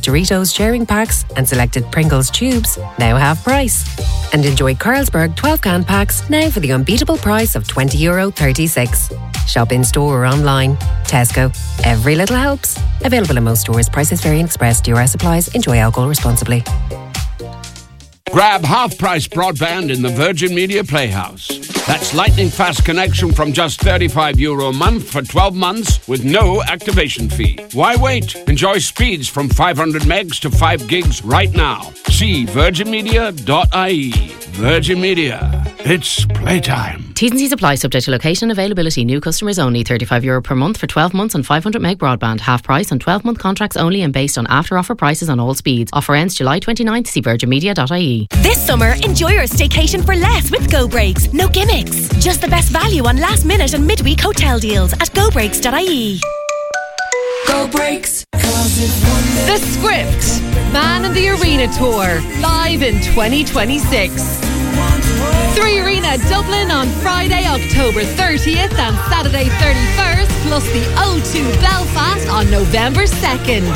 Doritos sharing packs and selected Pringles tubes now half price. And enjoy Carlsberg 12-can packs now for the unbeatable price of €20.36. Shop in store or online. Tesco. Every little helps. Available in most stores. Prices vary and express. DRS applies. Enjoy alcohol responsibly. Grab half-price broadband in the Virgin Media Playhouse. That's lightning-fast connection from just €35 a month for 12 months with no activation fee. Why wait? Enjoy speeds from 500 megs to 5 gigs right now. See virginmedia.ie. Virgin Media. It's playtime. T's and C's apply, subject to location and availability. New customers only. €35 per month for 12 months on 500 meg broadband. Half price on 12-month contracts only and based on after-offer prices on all speeds. Offer ends July 29th. See virginmedia.ie. This summer, enjoy your staycation for less with Go Breaks. No gimmicks. Just the best value on last-minute and midweek hotel deals at gobreaks.ie. Go Breaks. The Script, Man in the Arena Tour, live in 2026. 3 Arena Dublin on Friday, October 30th and Saturday 31st, plus the O2 Belfast on November 2nd.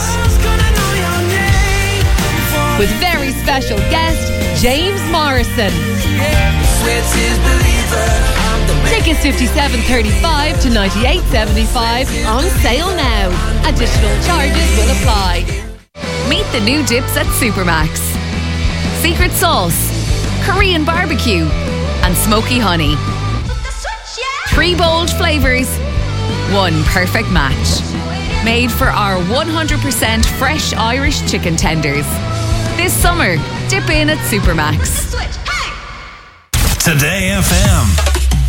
With very special guest, James Morrison. Tickets $57.35 to $98.75 on sale now. Additional charges will apply. Meet the new dips at Supermax. Secret sauce, Korean barbecue, and smoky honey. 3 bold flavours, 1 perfect match. Made for our 100% fresh Irish chicken tenders. This summer, dip in at Supermax. Today FM.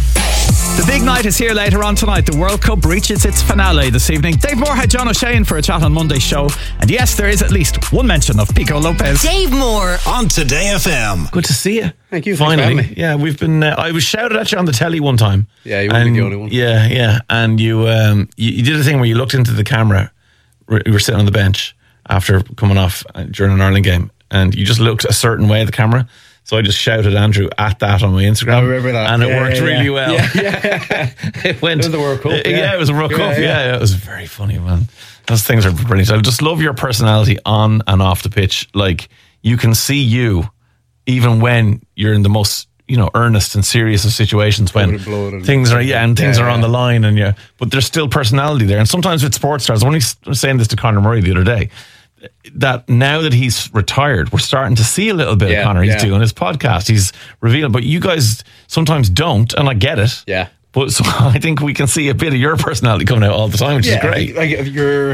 The big night is here later on tonight. The World Cup reaches its finale this evening. Dave Moore had John O'Shea for a chat on Monday's show. And yes, there is at least one mention of Pico Lopez. Dave Moore on Today FM. Good to see you. Thank you. Finally. Yeah, we've been... I was shouted at you on the telly one time. Yeah, you weren't the only one. Yeah. And you did a thing where you looked into the camera. You were sitting on the bench after coming off during an Ireland game. And you just looked a certain way at the camera. So I just shouted Andrew at that on my Instagram. I remember that. And it worked really well. Yeah. It went. It was the World Cup. Yeah, it was a World Cup. Yeah, it was very funny, man. Those things are brilliant. I just love your personality on and off the pitch. Like, you can see you even when you're in the most, earnest and serious of situations when things are on the line but there's still personality there. And sometimes with sports stars, I was only saying this to Conor Murray the other day, that now that he's retired, we're starting to see a little bit of Conor. He's doing his podcast, he's revealing, but you guys sometimes don't, and I get it. Yeah. But so I think we can see a bit of your personality coming out all the time, which is great. Like if you're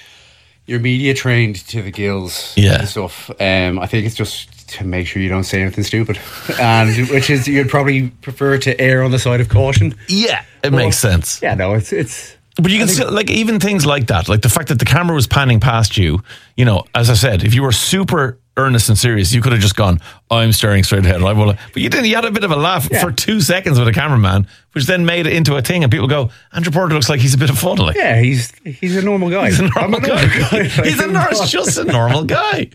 media trained to the gills and stuff, I think it's just to make sure you don't say anything stupid, and which is you'd probably prefer to err on the side of caution. Yeah, it makes sense. Yeah, no, it's. But you can still, like, even things like that, like the fact that the camera was panning past you, as I said, if you were super earnest and serious, you could have just gone, I'm staring straight ahead. But you didn't. You had a bit of a laugh for 2 seconds with a cameraman, which then made it into a thing, and people go, Andrew Porter looks like he's a bit of fun. Like, yeah, he's a normal guy. He's a normal guy. He's just a normal guy.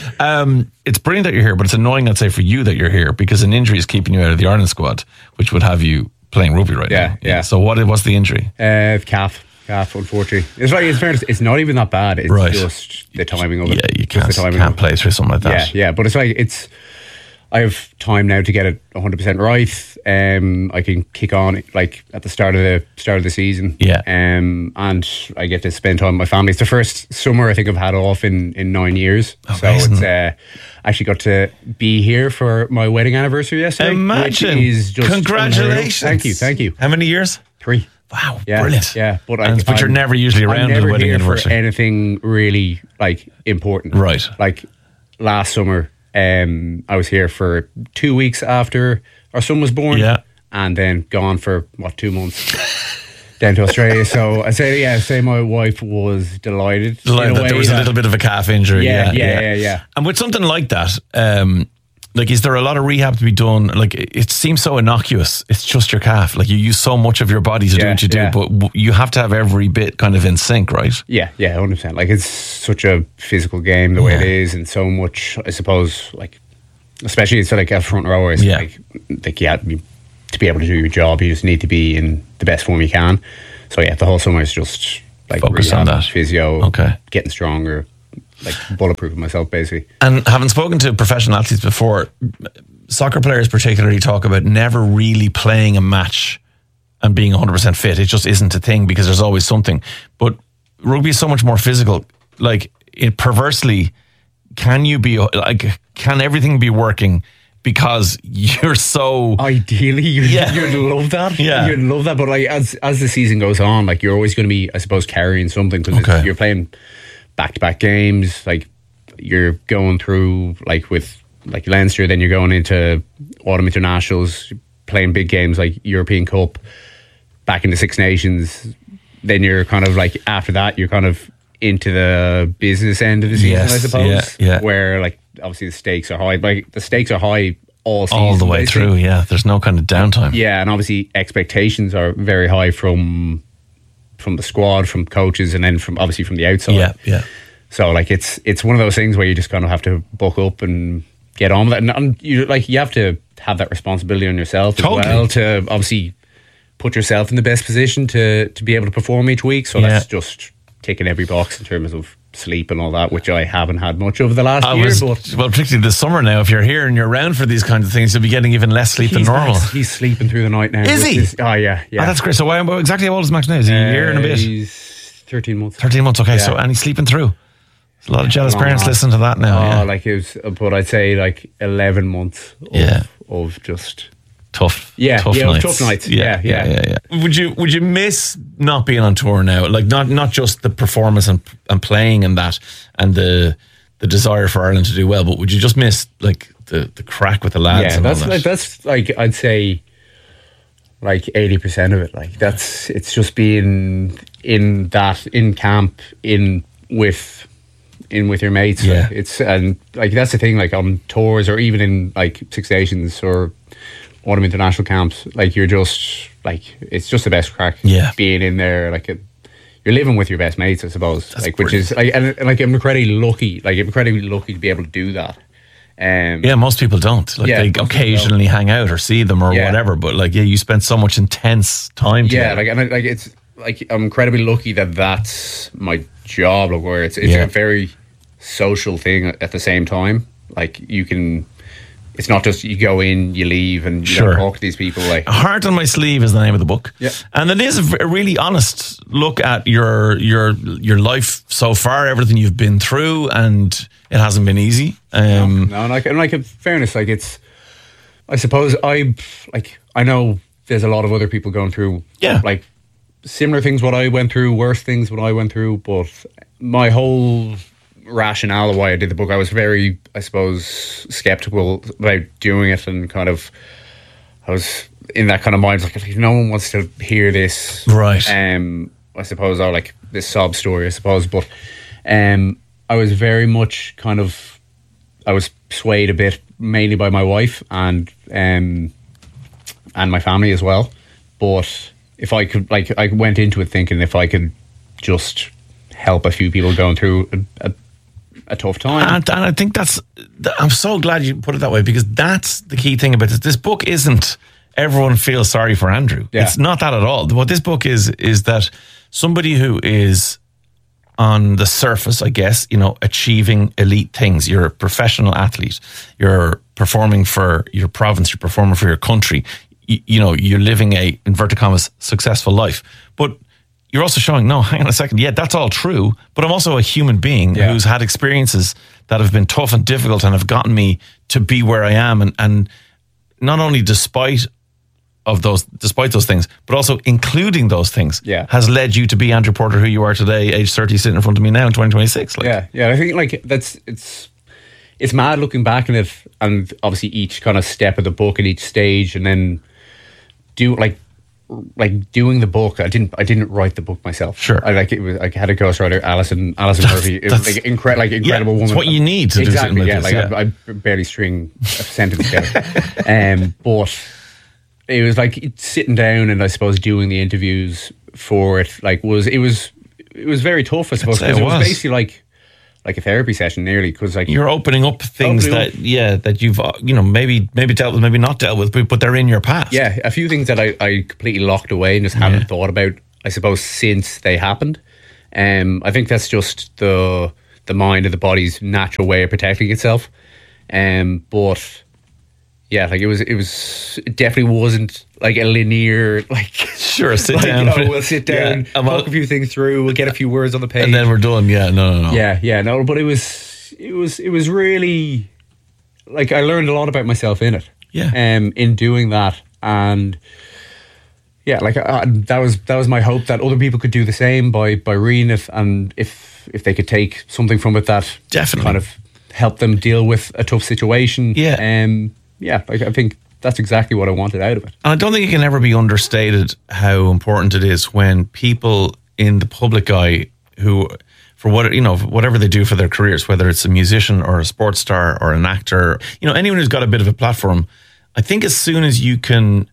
It's brilliant that you're here, but it's annoying, I'd say, for you that you're here, because an injury is keeping you out of the Ireland squad, which would have you playing rugby right now. Yeah. So what's the injury? Calf, unfortunately. It's like, in fairness, it's not even that bad. It's just the timing of it. Yeah, you can't play through something like that. Yeah, but it's like, I have time now to get it 100% right. I can kick on like at the start of the season. Yeah. And I get to spend time with my family. It's the first summer I think I've had off in 9 years. Amazing. So it's actually got to be here for my wedding anniversary yesterday. Imagine. Which is just congratulations. Unreal. Thank you. How many years? 3. Wow, brilliant. Yeah, but you're never usually around the wedding anniversary. For anything really important. Right. Like last summer, I was here for 2 weeks after our son was born. Yeah. And then gone for 2 months down to Australia. So I say my wife was delighted. That there was a little bit of a calf injury. Yeah. And with something like that, like, is there a lot of rehab to be done? Like, it seems so innocuous. It's just your calf. Like, you use so much of your body to do what you do, but you have to have every bit kind of in sync, right? Yeah, 100%. Like, it's such a physical game the way it is, and so much, I suppose, like, especially it's like a front rower. It's like to be able to do your job, you just need to be in the best form you can. So the whole summer is just like focus on that physio, getting stronger, like bulletproof myself, basically. And having spoken to professional athletes before, soccer players particularly talk about never really playing a match and being 100% fit. It just isn't a thing because there's always something. But rugby is so much more physical. Like, it perversely, can everything be working because you're so... Ideally, you'd love that. Yeah. You'd love that. But like as the season goes on, like you're always going to be, I suppose, carrying something because you're playing back-to-back games. Like you're going through, like with like Leinster, then you're going into autumn internationals, playing big games like European Cup, back into Six Nations. Then you're kind of like, after that, you're kind of into the business end of the season, I suppose. Yeah. Where like obviously the stakes are high. Like the stakes are high all season, all the way basically. through. Yeah, there's no kind of downtime. Yeah, and obviously expectations are very high from the squad, from coaches, and then from the outside. Yeah. So like it's one of those things where you just kind of have to buck up and get on with it, and you have to have that responsibility on yourself as well to obviously put yourself in the best position to be able to perform each week. So that's just ticking every box in terms of sleep and all that, which I haven't had much over the last year. Well, particularly this summer now, if you're here and you're around for these kinds of things, you'll be getting even less sleep than normal. He's sleeping through the night now. Is he? Oh, yeah. Oh, that's great. So exactly how old is Max now? Is he a year and a bit? He's 13 months. 13 months, okay. Yeah. And he's sleeping through. There's a lot of jealous parents listening to that now. Like it was, but I'd say like 11 months of just... Tough nights. Tough nights. Yeah. Would you miss not being on tour now? Like not just the performance and playing and that, and the desire for Ireland to do well, but would you just miss like the crack with the lads? Yeah, and that's like I'd say like 80% of it. Like it's just being in camp with your mates. Yeah. Like, it's and like that's the thing. Like on tours or even in like Six Nations or autumn international camps, like you're just like it's just the best crack. Yeah, being in there, like you're living with your best mates, I suppose. That's like brilliant. Which is like and like I'm incredibly lucky. Like I'm incredibly lucky to be able to do that. Most people don't. Like they occasionally hang out or see them or whatever. But like you spend so much intense time together. It's like I'm incredibly lucky that that's my job. Like where it's a very social thing at the same time. Like you can. It's not just you go in, you leave, and you don't talk to these people. Like Heart on My Sleeve is the name of the book, and it is a really honest look at your life so far, everything you've been through, and it hasn't been easy. Like in fairness, like it's. I suppose I know there's a lot of other people going through like similar things what I went through, worse things what I went through, but my whole rationale of why I did the book, I was very, I suppose, skeptical about doing it, and kind of I was in that kind of mind like no one wants to hear this, right? I suppose, or like this sob story, I suppose, but I was very much kind of I was swayed a bit mainly by my wife and my family as well, but if I could, like, I went into it thinking if I could just help a few people going through a tough time. And I think I'm so glad you put it that way, because that's the key thing about this. This book isn't everyone feels sorry for Andrew. Yeah. It's not that at all. What this book is that somebody who is on the surface, I guess, achieving elite things. You're a professional athlete. You're performing for your province. You're performing for your country. You're living a, inverted commas, successful life. But you're also showing, no, hang on a second. Yeah, that's all true. But I'm also a human being who's had experiences that have been tough and difficult and have gotten me to be where I am. And not only despite those things, but also including those things has led you to be Andrew Porter, who you are today, age 30, sitting in front of me now in 2026. I think like it's mad looking back on it, and obviously each kind of step of the book and each stage, and then doing the book. I didn't write the book myself. Sure, I had a ghostwriter, Alison Murphy. It was like incredible woman. It's what you need to do something like this. I barely string a sentence together. But it was like sitting down and I suppose doing the interviews for it. Like it was very tough, I suppose, because it was basically like a therapy session nearly, because like you're opening up things that you've maybe dealt with, maybe not dealt with, but they're in your past. Yeah, a few things that I completely locked away and just haven't thought about, I suppose, since they happened. I think that's just the the mind and the body's natural way of protecting itself. But yeah, like it definitely wasn't like a linear, like, sure, sit like, down. We'll sit down, talk a few things through, we'll get a few words on the page, and then we're done. Yeah, no. No, but it was really, like, I learned a lot about myself in it. Yeah. In doing that, and yeah, like that was my hope that other people could do the same by reading it, and if they could take something from it that definitely kind of help them deal with a tough situation. Yeah. Like, I think that's exactly what I wanted out of it. And I don't think it can ever be understated how important it is when people in the public eye who, for what, you know, whatever they do for their careers, whether it's a musician or a sports star or an actor, you know, anyone who's got a bit of a platform, I think as soon as you can,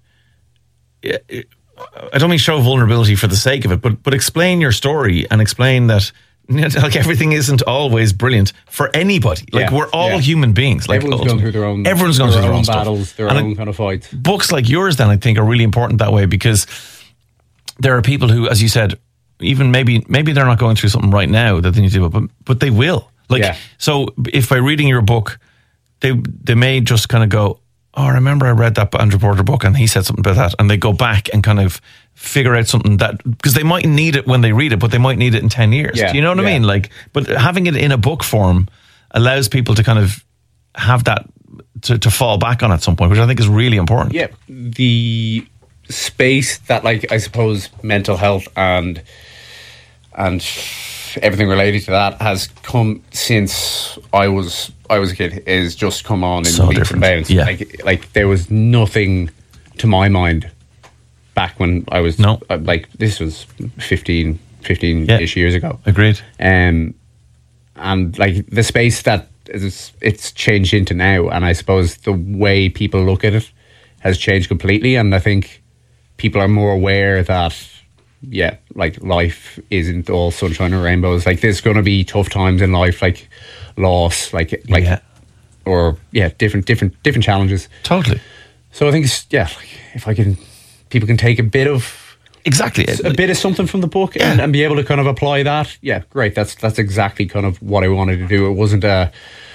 I don't mean show vulnerability for the sake of it, but explain your story and explain that, like, everything isn't always brilliant for anybody. Like, we're all human beings. Like, everyone's going through their own. Everyone's going through their own battles, stuff. their own kind of fights. Books like yours, then, I think, are really important that way, because there are people who, as you said, even maybe they're not going through something right now that they need to do, but they will. Like, so if by reading your book, they may just kind of go, oh, I remember I read that Andrew Porter book and he said something about that, and they go back and kind of figure out something that, because they might need it when they read it, but they might need it in 10 years. Do you know what I mean? Like, but having it in a book form allows people to kind of have that to fall back on at some point, which I think is really important. Yeah, the space that, like, I suppose mental health and everything related to that has come since I was a kid is just come on in so leaps and bounds. Yeah. Like there was nothing to my mind back when I was like, this was 15-ish years ago. Agreed. And like the space that it's changed into now, and I suppose the way people look at it has changed completely, and I think people are more aware that like life isn't all sunshine and rainbows. Like, there's going to be tough times in life, like loss, or different challenges. Totally. So I think if people can take a bit of something from the book and be able to kind of apply that. Yeah, great. That's exactly kind of what I wanted to do. It wasn't I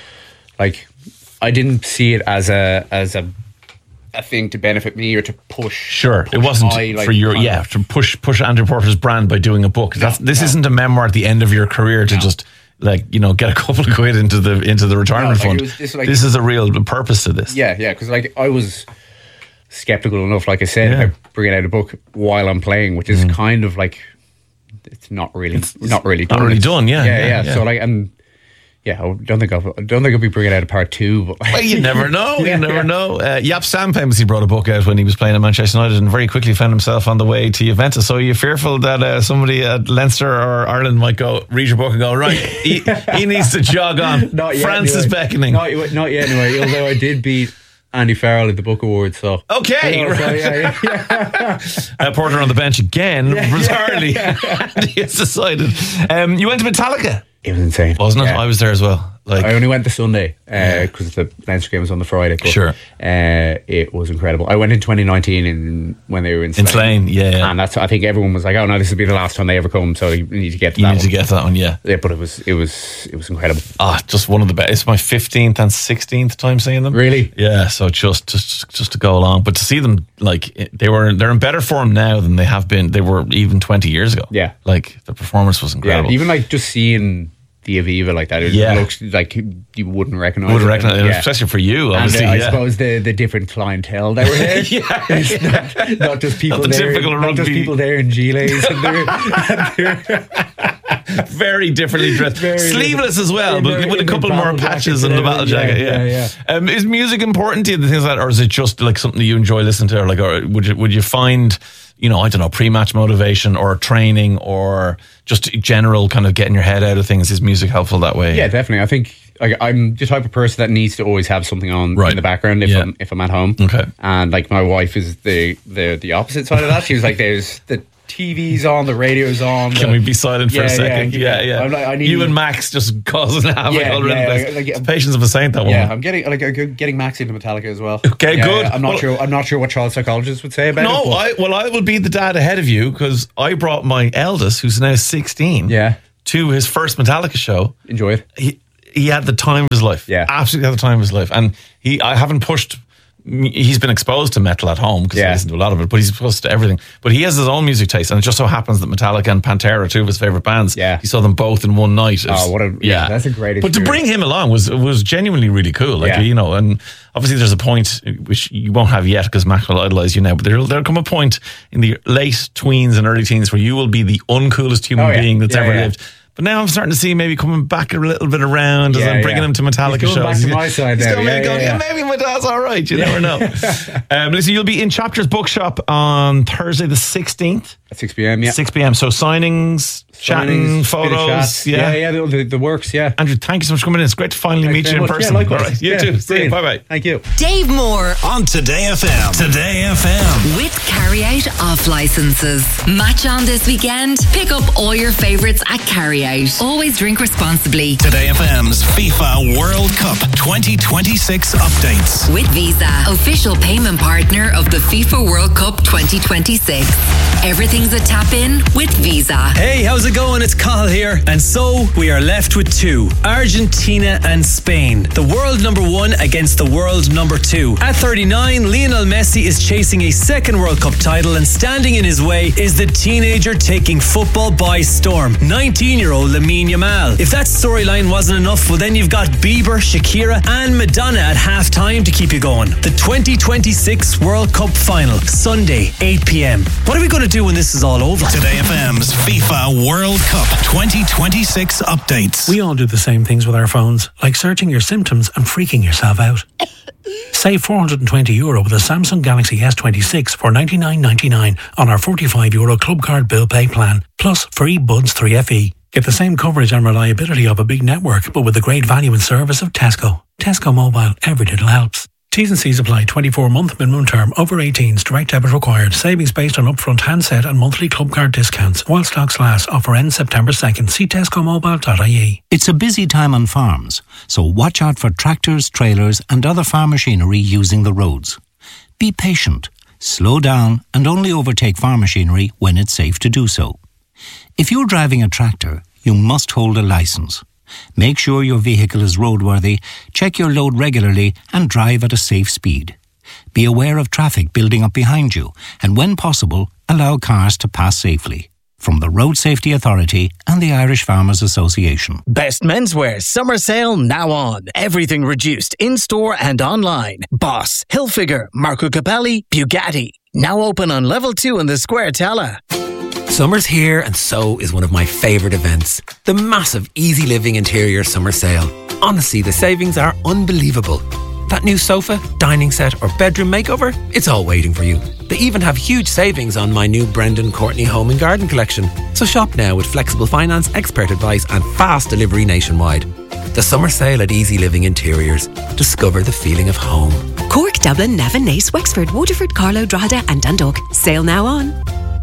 didn't see it as a thing to benefit me or to push. Sure, it wasn't for your to push Andrew Porter's brand by doing a book. This isn't a memoir at the end of your career to just, like, you know, get a couple of quid into the retirement fund. This is a real purpose to this. Yeah, because like I was skeptical enough, like I said, about bringing out a book while I'm playing, which is kind of like it's not really done. Yeah. So like, and I don't think I'll be bringing out a part 2. But well, you never know. You never know. Jaap Stam famously brought a book out when he was playing at Manchester United, and very quickly found himself on the way to Juventus. So, are you fearful that somebody at Leinster or Ireland might go read your book and go, right, he needs to jog on? Not yet, France is beckoning. Not yet, anyway. Although I did beat Andy Farrell at the Book Awards, so okay. Porter on the bench again, bizarrely. He has decided. You went to Metallica. It was insane, wasn't it? I was there as well. Like, I only went the Sunday because the Leinster game was on the Friday. But, sure, it was incredible. I went in 2019 when they were in Slane, yeah. And that's, I think everyone was like, "Oh no, this will be the last time they ever come." So you need to get to that one. Yeah. But it was incredible. Just one of the best. It's my 15th and 16th time seeing them. Really? Yeah. So just to go along, but to see them, like, they're in better form now than they have been. They were even 20 years ago. Yeah. Like, the performance was incredible. Yeah, even like just seeing the Aviva like that, it looks like you wouldn't recognise it, especially for you, obviously. And I suppose the different clientele that were there. Not just people just people there in gilets and very differently dressed, sleeveless as well, but with a couple more patches and the battle jacket. Is music important to you, the things like that, or is it just like something that you enjoy listening to, or like, or would you find, you know, I don't know, pre-match motivation or training or just general kind of getting your head out of things? Is music helpful that way? Yeah, definitely. I think I'm the type of person that needs to always have something on in the background if I'm at home. Okay. And like my wife is the opposite side of that. She was like, there's the TV's on, the radio's on. Can we be silent for a second? Yeah. I need you and Max just causing havoc already. Like, patience of a saint, that woman. Yeah, I'm getting Max into Metallica as well. Okay, good. I'm not sure what child psychologists would say about it. I will be the dad ahead of you, because I brought my eldest, who's now 16. Yeah. to his first Metallica show. Enjoy it. He had the time of his life. Yeah. Absolutely had the time of his life. And I haven't pushed... He's been exposed to metal at home because I listen to a lot of it, but he's exposed to everything. But he has his own music taste, and it just so happens that Metallica and Pantera are two of his favourite bands. Yeah. He saw them both in one night. That's a great experience. But to bring him along was genuinely really cool. Like, you know, and obviously there's a point which you won't have yet because Mac will idolise you now, but there'll come a point in the late tweens and early teens where you will be the uncoolest human being that's ever lived. But now I'm starting to see maybe coming back a little bit around as I'm bringing him to Metallica shows. Back to my side now. Maybe my dad's all right. You never know. Listen, you'll be in Chapters Bookshop on Thursday the 16th. At 6 p.m, 6 p.m. So signings, chatting, photos. The works, Andrew, thank you so much for coming in. It's great to finally meet you in person. Yeah, likewise. All right, you too. See you. Bye-bye. Thank you. Dave Moore on Today FM. Today FM. With Carryout off licenses. Match on this weekend? Pick up all your favourites at Carryout. Always drink responsibly. Today FM's FIFA World Cup 2026 updates. With Visa, official payment partner of the FIFA World Cup 2026. Everything's a tap in with Visa. Hey, how's it going? It's Cathal here. And so we are left with two, Argentina and Spain. The world number one against the world number two. At 39, Lionel Messi is chasing a second World Cup title, and standing in his way is the teenager taking football by storm, 19-year-old Lamine Yamal. If that storyline wasn't enough, well then you've got Bieber, Shakira and Madonna at half-time to keep you going. The 2026 World Cup final, Sunday, 8 p.m. What are we going to do when this is all over? Today FM's FIFA World Cup 2026 updates. We all do the same things with our phones, like searching your symptoms and freaking yourself out. Save €420 with a Samsung Galaxy S26 for $99.99 on our €45 Club Card Bill Pay plan, plus free Buds 3FE. Get the same coverage and reliability of a big network, but with the great value and service of Tesco. Tesco Mobile, every little helps. T's and C's apply. 24-month minimum term. Over 18s. Direct debit required. Savings based on upfront handset and monthly club card discounts. While stocks last. Offer ends September 2nd. See tescomobile.ie. It's a busy time on farms, so watch out for tractors, trailers and other farm machinery using the roads. Be patient. Slow down and only overtake farm machinery when it's safe to do so. If you're driving a tractor, you must hold a licence. Make sure your vehicle is roadworthy, check your load regularly and drive at a safe speed. Be aware of traffic building up behind you and when possible, allow cars to pass safely. From the Road Safety Authority and the Irish Farmers Association. Best menswear summer sale now on. Everything reduced in-store and online. Boss, Hilfiger, Marco Capelli, Bugatti. Now open on level 2 in the Square Tella. Summer's here and so is one of my favourite events. The massive Easy Living Interior Summer Sale. Honestly, the savings are unbelievable. That new sofa, dining set or bedroom makeover, it's all waiting for you. They even have huge savings on my new Brendan Courtney Home and Garden collection. So shop now with flexible finance, expert advice and fast delivery nationwide. The summer sale at Easy Living Interiors. Discover the feeling of home. Cork, Dublin, Navan, Naas, Wexford, Waterford, Carlow, Drogheda and Dundalk. Sale now on.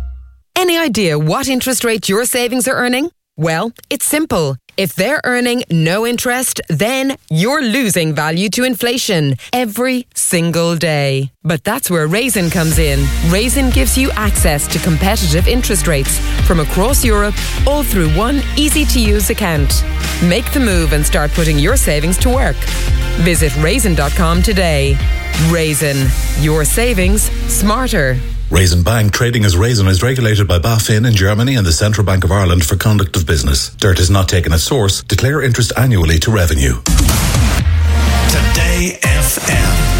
Any idea what interest rate your savings are earning? Well, it's simple. If they're earning no interest, then you're losing value to inflation every single day. But that's where Raisin comes in. Raisin gives you access to competitive interest rates from across Europe, all through one easy-to-use account. Make the move and start putting your savings to work. Visit raisin.com today. Raisin, your savings smarter. Raisin Bank trading as Raisin is regulated by BaFin in Germany and the Central Bank of Ireland for conduct of business. Dirt is not taken at source. Declare interest annually to revenue. Today FM.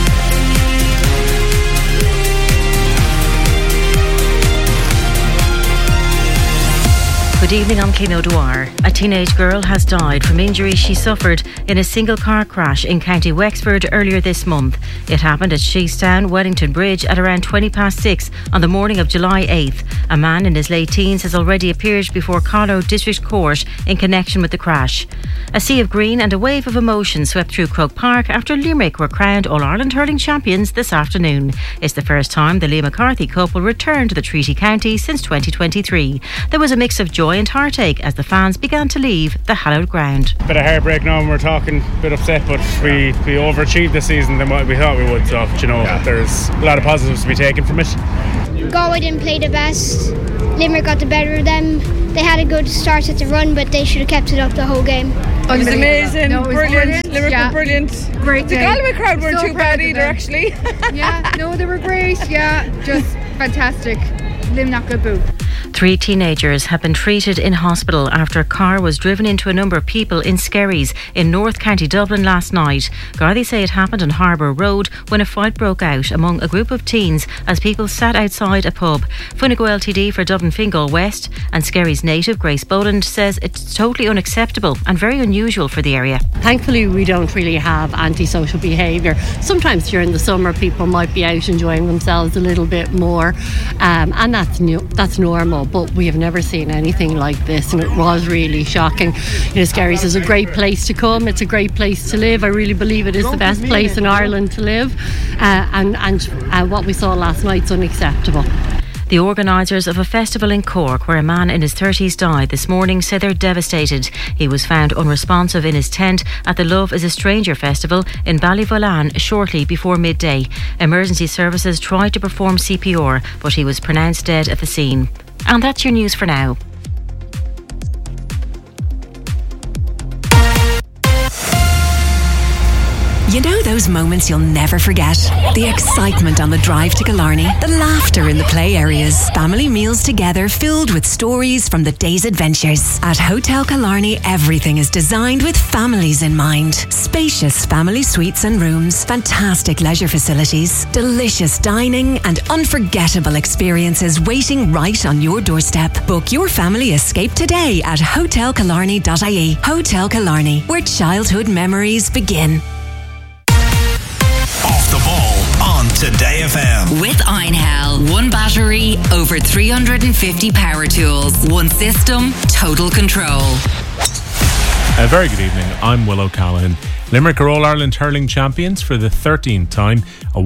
Good evening, I'm Keno Dwyer. A teenage girl has died from injuries she suffered in a single car crash in County Wexford earlier this month. It happened at Sheestown, Wellington Bridge at around 6:20 on the morning of July 8th. A man in his late teens has already appeared before Carlow District Court in connection with the crash. A sea of green and a wave of emotion swept through Croke Park after Limerick were crowned All-Ireland hurling champions this afternoon. It's the first time the Lee McCarthy couple returned to the Treaty County since 2023. There was a mix of joy and heartache as the fans began to leave the hallowed ground. Bit of heartbreak now and we're talking a bit upset, but we overachieved this season than what we thought we would, so there's a lot of positives to be taken from it. Galway didn't play the best. Limerick got the better of them. They had a good start at the run, but they should have kept it up the whole game. It was amazing, No, it was brilliant. Limerick Yeah. were brilliant. Great The day. Galway crowd weren't So too proud bad of either, them. actually. Yeah, no, they were great. Yeah, just fantastic. Limerick good boo. 3 teenagers have been treated in hospital after a car was driven into a number of people in Skerries in North County Dublin last night. Gardaí say it happened on Harbour Road when a fight broke out among a group of teens as people sat outside a pub. Funnigo LTD for Dublin Fingal West and Skerries native Grace Boland says it's totally unacceptable and very unusual for the area. Thankfully, we don't really have antisocial behaviour. Sometimes during the summer, people might be out enjoying themselves a little bit more, and that's normal. But we have never seen anything like this, and it was really shocking. Skerries is a great place to come. It's a great place to live. I really believe it is the best place in Ireland to live, and what we saw last night's unacceptable. The organisers of a festival in Cork where a man in his 30s died this morning say they're devastated. He was found unresponsive in his tent at the Love is a Stranger festival in Ballyvolane shortly before midday. Emergency services tried to perform CPR, but he was pronounced dead at the scene. And that's your news for now. You know those moments you'll never forget? The excitement on the drive to Killarney, the laughter in the play areas, family meals together filled with stories from the day's adventures. At Hotel Killarney, everything is designed with families in mind. Spacious family suites and rooms, fantastic leisure facilities, delicious dining and unforgettable experiences waiting right on your doorstep. Book your family escape today at hotelkillarney.ie. Hotel Killarney, where childhood memories begin. Off the ball on Today FM. With Einhell, one battery, over 350 power tools, one system, total control. A very good evening. I'm Will O'Callaghan. Limerick are All-Ireland hurling champions for the 13th time. A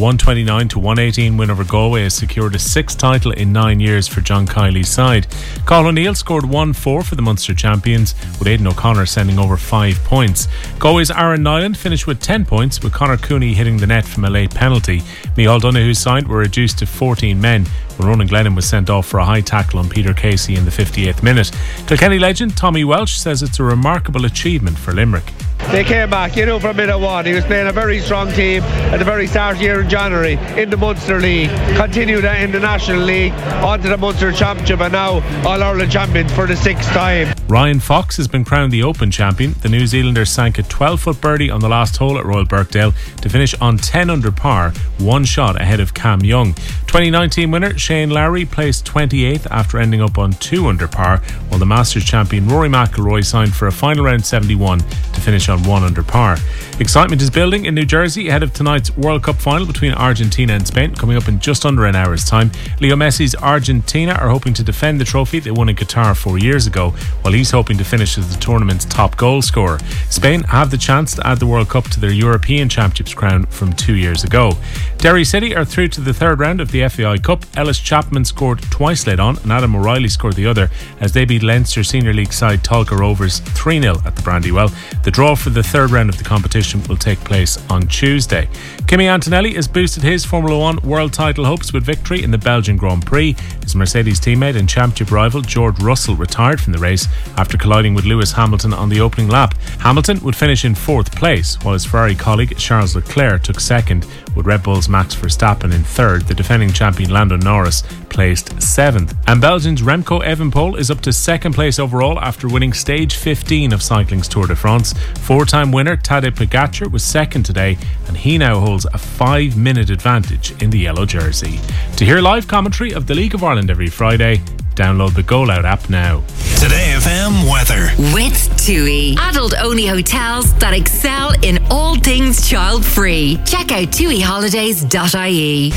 129-118 win over Galway has secured a 6th title in 9 years for John Kiley's side. Cathal O'Neill scored 1-4 for the Munster champions, with Aidan O'Connor sending over 5 points. Galway's Aaron Nyland finished with 10 points, with Conor Cooney hitting the net from a late penalty. Micheál Donoghue's side were reduced to 14 men, when Ronan Glennon was sent off for a high tackle on Peter Casey in the 58th minute. Kilkenny legend Tommy Welsh says it's a remarkable achievement for Limerick. They came back, from minute one. He was playing a very strong team at the very start of the year in January in the Munster League, continued in the National League, onto the Munster Championship, and now All-Ireland champions for the 6th time. Ryan Fox has been crowned the Open champion. The New Zealander sank a 12-foot birdie on the last hole at Royal Birkdale to finish on 10 under par, one shot ahead of Cam Young. 2019 winner Shane Lowry placed 28th after ending up on 2 under par, while the Masters champion Rory McIlroy signed for a final round 71 to finish on 1 under par. Excitement is building in New Jersey ahead of tonight's World Cup final between Argentina and Spain, coming up in just under an hour's time. Leo Messi's Argentina are hoping to defend the trophy they won in Qatar 4 years ago, while he's hoping to finish as the tournament's top goal scorer. Spain have the chance to add the World Cup to their European Championships crown from 2 years ago. Derry City are through to the third round of the FAI Cup. Ellis Chapman scored twice late on and Adam O'Reilly scored the other as they beat Leinster Senior League side Tolka Rovers 3-0 at the Brandywell. The draw for the third round of the competition will take place on Tuesday. Kimi Antonelli has boosted his Formula 1 world title hopes with victory in the Belgian Grand Prix. His Mercedes teammate and championship rival George Russell retired from the race after colliding with Lewis Hamilton on the opening lap. Hamilton would finish in 4th place, while his Ferrari colleague Charles Leclerc took 2nd, with Red Bull's Max Verstappen in 3rd. The defending champion Lando Norris placed 7th. And Belgium's Remco Evenepoel is up to 2nd place overall after winning stage 15 of cycling's Tour de France. 4-time winner Tadej Pogacar was 2nd today, and he now holds a 5-minute advantage in the yellow jersey. To hear live commentary of the League of Ireland every Friday, download the Goal Out app now. Today FM weather. With TUI, adult-only hotels that excel in all things child-free. Check out tuiholidays.ie.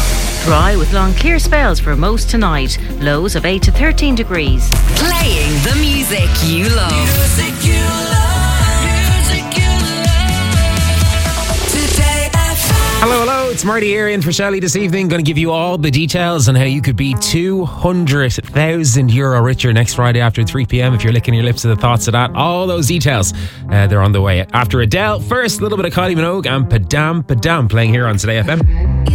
Dry with long clear spells for most tonight. Lows of 8 to 13 degrees. Playing the music you love. Hello, it's Marty Arian for Shelley this evening. Going to give you all the details on how you could be €200,000 richer next Friday after 3 p.m. if you're licking your lips at the thoughts of that. All those details, they're on the way. After Adele, first, a little bit of Kylie Minogue and Padam Padam playing here on Today FM.